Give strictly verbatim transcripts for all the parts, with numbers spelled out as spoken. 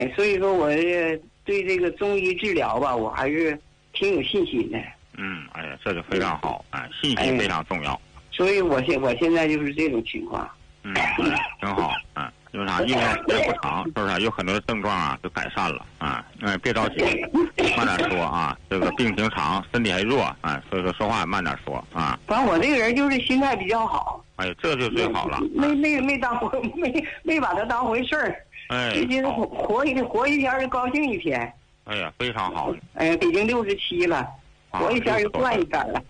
所以说我对这个中医治疗吧，我还是挺有信心的。 嗯，哎呀，这就非常好，哎，信心非常重要。 哎、所以我现我现在就是这种情况。 嗯，哎、挺好，嗯。因为啥？用药时间不长，是不是？有很多的症状啊，就改善了啊。嗯，别着急，慢点说啊。这个病情长，身体还弱啊，所以说说话慢点说啊。 反正我这个人就是心态比较好。 哎呀，这就最好了。 没没没当回没没把它当回事儿。 哎， 直接活活一活一天就高兴一天。 哎呀，非常好。 哎，已经六十七了，活一天就赚一天了。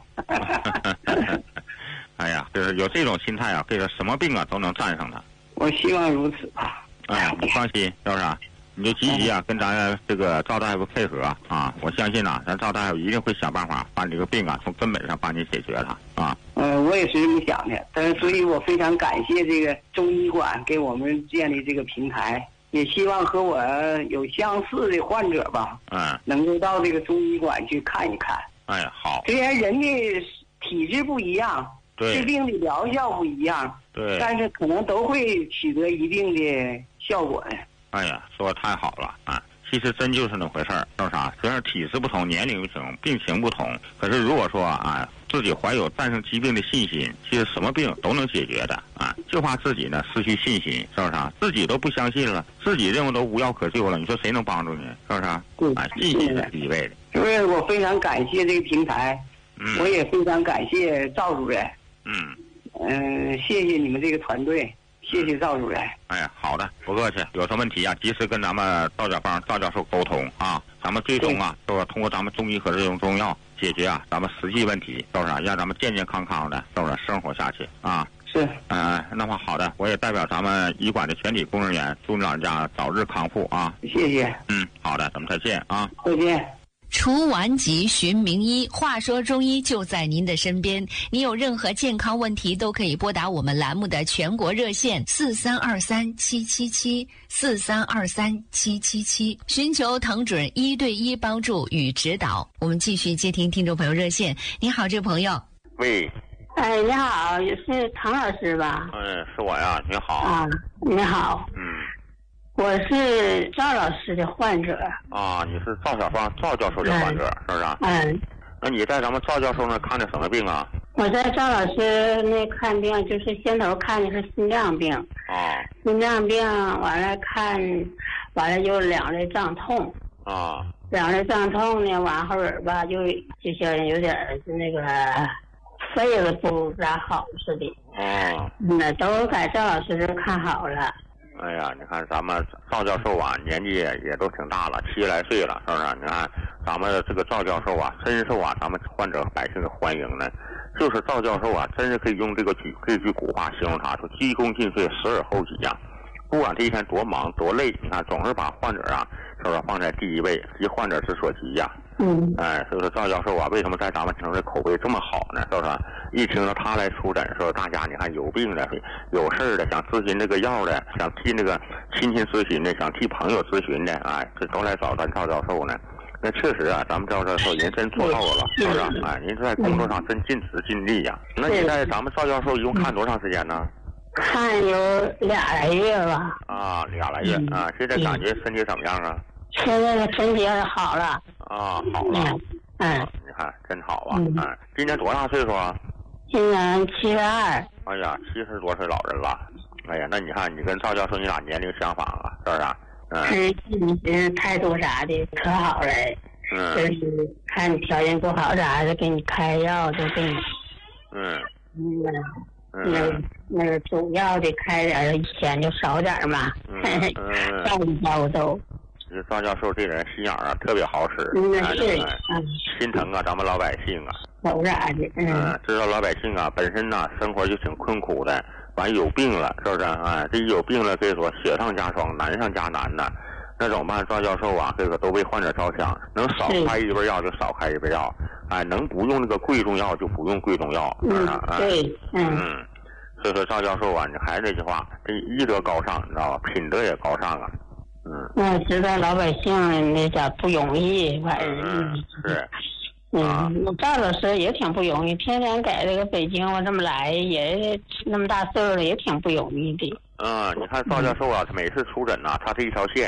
哎呀，就是有这种心态啊，这个什么病啊都能战胜它。 我希望如此吧。 哎，你放心，是不是？你就积极啊，跟咱这个赵大夫配合啊！我相信呐，咱赵大夫一定会想办法把你这个病啊从根本上帮你解决它啊。 嗯、呃，我也是这么想的，但是所以我非常感谢这个中医馆给我们建立这个平台，也希望和我有相似的患者吧， 嗯， 能够到这个中医馆去看一看。 哎，好。 虽然人的体质不一样，治病的疗效不一样， 对， 但是可能都会取得一定的效果的。 哎呀，说的太好了啊！其实真就是那回事儿，是啥？虽然体质不同，年龄不同，病情不同，可是如果说啊，自己怀有战胜疾病的信心，其实什么病都能解决的啊！就怕自己呢失去信心，是不是啊？自己都不相信了，自己认为都无药可救了，你说谁能帮助你？是不是啊？ 对， 啊，信心是第一位的。 所以我非常感谢这个平台， 嗯， 我也非常感谢赵主任。 嗯嗯、呃，谢谢你们这个团队。谢谢赵主任。 哎呀，好的，不客气。有什么问题啊，及时跟咱们赵家帮赵教授沟通啊。咱们最终啊，是吧？通过咱们中医和这种中药解决啊，咱们实际问题，是不是？让咱们健健康康的，是不是生活下去啊？ 是。 嗯、呃，那么好的，我也代表咱们医馆的全体工作人员，祝老人家早日康复啊。 谢谢。 嗯，好的，咱们再见啊。 再见。 除顽疾寻名医，话说中医就在您的身边。您有任何健康问题，都可以拨打我们栏目的全国热线四三二三七七七四三二三七七七，寻求唐准一对一帮助与指导。我们继续接听听众朋友热线。你好，这位朋友。 喂。 哎，你好，是唐老师吧？ 嗯，是我呀。你好。 啊，你好。 嗯。 我是赵老师的患者啊，你是赵小芳赵教授的患者、嗯、是不是？ 嗯， 那你在咱们赵教授那看的什么病啊？ 我在赵老师那看病，就是先头看的是心脏病啊， 心脏病完了看，完了又两肋胀痛啊， 两肋胀痛呢，完后儿吧，就就像有点就那个肺子不咋好似的啊， 那都在赵老师这看好了。 哎呀，你看咱们赵教授啊，年纪也都挺大了，七十来岁了，是不是？你看咱们这个赵教授啊，深受啊咱们患者百姓的欢迎呢。就是赵教授啊，真是可以用这个句这句古话形容他，说鞠躬尽瘁，死而后已呀。不管这一天多忙多累，你看总是把患者啊，是不是放在第一位，急患者之所急呀。 嗯， 哎，所以说赵教授啊，为什么在咱们城市口碑这么好呢？是不是？一听到他来出诊，说大家你看有病的、有事的、想咨询这个药的、想替那个亲戚咨询的、想替朋友咨询的，哎，这都来找咱赵教授呢。那确实啊，咱们赵教授人真做到了，是不是？哎，您在工作上真尽职尽力呀。那你在咱们赵教授一共看多长时间呢？ 看有俩来月吧。 啊，俩来月啊！现在感觉身体怎么样啊？ 现在的身体好了。 啊，好了。 嗯， 你看真好啊！嗯，今年多大岁数啊？ 今年七十二。 哎呀，七十多岁老人了。哎呀，那你看你跟赵教授你俩年龄相仿啊，是不是？嗯。 是，嗯，态度啥的可好了。 嗯。 就是看你条件不好啥的，给你开药就给你。 嗯。 嗯。那那个主要的开点，以前就少点嘛。 嗯。嗯。 照顾照顾都。 这赵教授这人心眼啊，特别好使。 嗯，是。 嗯。心疼啊，咱们老百姓啊。 有啥的？ 嗯。知道老百姓啊，本身呢生活就挺困苦的，完有病了，是不是？哎，这一有病了，可以说雪上加霜，难上加难呐。那怎么办？赵教授啊，这个都为患者着想，能少开一味药就少开一味药，哎，能不用那个贵重药就不用贵重药， 嗯，对， 嗯。嗯。所以说赵教授啊，你还是那句话，这医德高尚，你知道吧？品德也高尚啊。嗯， 那知道老百姓那咋不容易，反正嗯是， 嗯，赵老师也挺不容易，天天在这个北京我这么来，也那么大岁数了，也挺不容易的。 嗯，你看赵教授啊，他每次出诊呐、啊，他这一条线，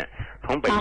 从北。